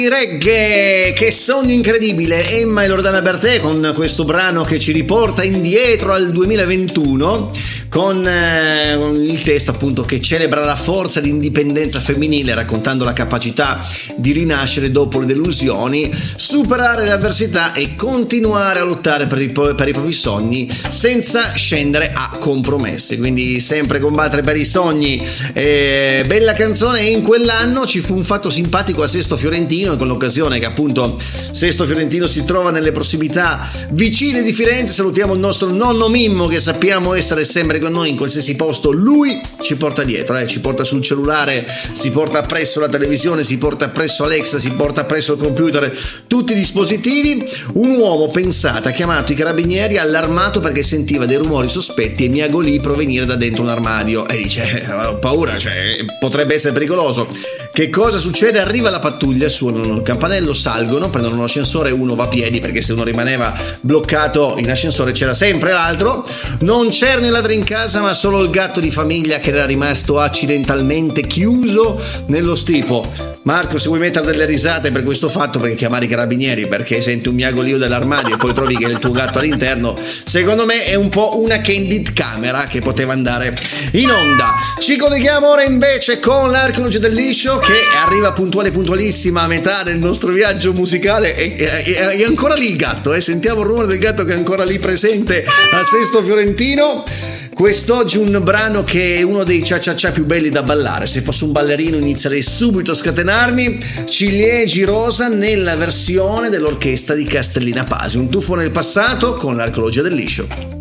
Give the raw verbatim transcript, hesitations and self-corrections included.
Reggae, che sogno incredibile. Emma e Loredana Bertè con questo brano che ci riporta indietro al duemilaventuno con, eh, con il testo appunto che celebra la forza di indipendenza femminile, raccontando la capacità di rinascere dopo le delusioni, superare le avversità e continuare a lottare per i, per i propri sogni senza scendere a compromessi, quindi sempre combattere per i sogni. Eh, bella canzone. E in quell'anno ci fu un fatto simpatico a Sesto Fiorentino, con l'occasione che appunto Sesto Fiorentino si trova nelle prossimità vicine di Firenze. Salutiamo il nostro nonno Mimmo, che sappiamo essere sempre con noi in qualsiasi posto lui ci porta dietro, eh? Ci porta sul cellulare, si porta appresso la televisione, si porta appresso Alexa, si porta appresso il computer, tutti i dispositivi. Un uomo, pensate, ha chiamato i carabinieri allarmato perché sentiva dei rumori sospetti e miagolì provenire da dentro un armadio e dice: ho paura, cioè potrebbe essere pericoloso. Che cosa succede? Arriva la pattuglia, suonano il campanello, salgono, prendono un ascensore, uno va a piedi perché se uno rimaneva bloccato in ascensore c'era sempre l'altro. Non c'erano i ladri in casa, ma solo il gatto di famiglia che era rimasto accidentalmente chiuso nello stipo. Marco, se vuoi mettere delle risate per questo fatto, perché chiamare i carabinieri perché senti un miagolio dell'armadio e poi trovi che è il tuo gatto all'interno, secondo me è un po' una candid camera che poteva andare in onda. Ci colleghiamo ora invece con l'archeologia del liscio, che arriva puntuale puntualissima a metà del nostro viaggio musicale. E, e, è ancora lì il gatto, eh? Sentiamo il rumore del gatto che è ancora lì presente a Sesto Fiorentino. Quest'oggi un brano che è uno dei cia-cia-cia più belli da ballare. Se fossi un ballerino inizierei subito a scatenarmi. Ciliegi Rosa nella versione dell'orchestra di Castellina Pasi. Un tuffo nel passato con l'archeologia del liscio.